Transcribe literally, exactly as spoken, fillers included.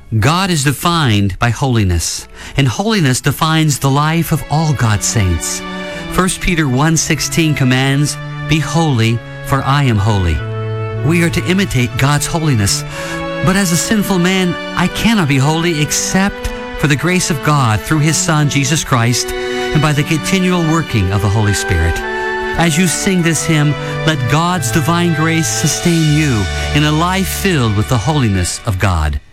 God is defined by holiness, and holiness defines the life of all God's saints. First Peter one sixteen commands, "Be holy, for I am holy." We are to imitate God's holiness, but as a sinful man, I cannot be holy except for the grace of God through His Son, Jesus Christ, and by the continual working of the Holy Spirit. As you sing this hymn, let God's divine grace sustain you in a life filled with the holiness of God.